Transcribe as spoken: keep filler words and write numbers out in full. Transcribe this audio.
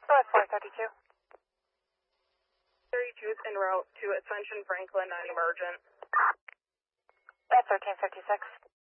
North four thirty-two. thirty-two is en route to Ascension Franklin on emergent. At thirteen fifty-six.